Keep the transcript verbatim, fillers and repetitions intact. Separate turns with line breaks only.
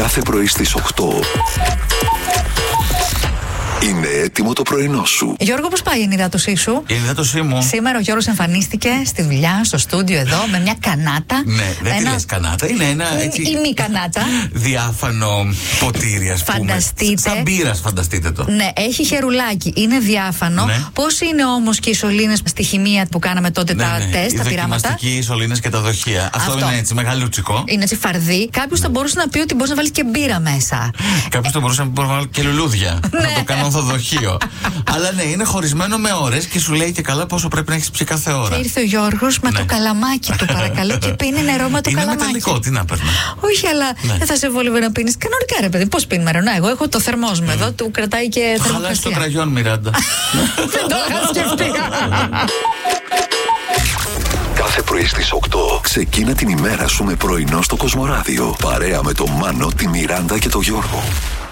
Κάθε πρωί στις οκτώ. Είναι έτοιμο το πρωινό σου.
Γιώργο, πώς πάει η ενυδάτωσή σου?
Η ενυδάτωσή μου.
Σήμερα ο Γιώργος εμφανίστηκε στη δουλειά, στο στούντιο εδώ, με μια κανάτα.
Ναι, δεν
ένα...
τη λες κανάτα, είναι ένα έτσι.
Ή μη κανάτα.
Διάφανο ποτήρι, ας πούμε.
Φανταστείτε.
Σαν μπύρας, φανταστείτε το.
Ναι, έχει χερουλάκι, είναι διάφανο.
Ναι.
Πώς είναι όμως και οι σωλήνες στη χημεία που κάναμε τότε
Ναι,
τα
ναι.
τεστ,
Οι
τα πειράματα?
δοκιμαστικοί, οι σωλήνες και τα δοχεία. Αυτό,
Αυτό.
είναι έτσι μεγαλούτσικο.
Είναι έτσι φαρδί. Κάποιος θα μπορούσε να πει ότι μπορεί να βάλει και μπύρα μέσα.
Κάποιος θα μπορούσε να βάλει και λουλούδια.
Ναι.
Να το κάνω δοχείο. Αλλά ναι, είναι χωρισμένο με ώρες και σου λέει και καλά πόσο πρέπει να έχεις πιει κάθε ώρα.
Και ήρθε ο Γιώργος με
Ναι.
το καλαμάκι του, παρακαλώ, και πίνει νερό με το
είναι
καλαμάκι.
μεταλλικό, τι να παίρνω.
Όχι, αλλά
Ναι.
δεν θα σε βόλευε να πίνεις κανονικά, ρε παιδί. Πώς πίνουμε νερό? Να, εγώ έχω το θερμός μου εδώ, του κρατάει και
Χαλάσει το
θερμοκρασία.
κραγιόν, Μιράντα.
Δεν το είχα σκεφτεί.
Κάθε πρωί στις οκτώ. Ξεκίνα την ημέρα σου με πρωινό στο Κοσμοράδιο. Παρέα με τον Μάνο, τη Μιράντα και τον Γιώργο.